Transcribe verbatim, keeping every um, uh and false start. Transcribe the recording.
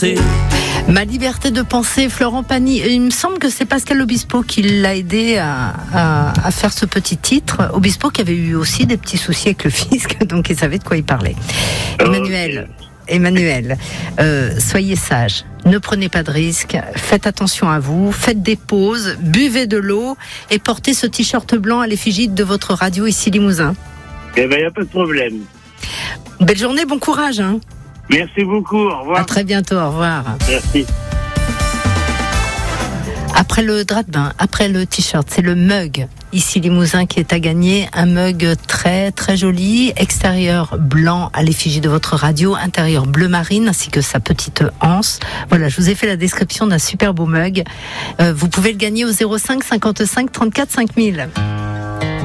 Ma liberté de penser, Florent Pagny. Il me semble que c'est Pascal Obispo qui l'a aidé à, à, à faire ce petit titre. Obispo qui avait eu aussi des petits soucis avec le fisc, donc il savait de quoi il parlait. Emmanuel, Emmanuel, euh, soyez sage. Ne prenez pas de risques, faites attention à vous, faites des pauses, buvez de l'eau et portez ce t-shirt blanc à l'effigie de votre radio ici Limousin. Eh ben, il n'y a pas de problème. Belle journée, bon courage. Hein. Merci beaucoup, au revoir. À très bientôt, au revoir. Merci. Après le drap de bain, après le t-shirt, c'est le mug. Ici Limousin qui est à gagner. Un mug très très joli. Extérieur blanc à l'effigie de votre radio. Intérieur bleu marine ainsi que sa petite anse. Voilà, je vous ai fait la description d'un super beau mug. Euh, vous pouvez le gagner au zéro cinq cinquante-cinq trente-quatre cinq mille.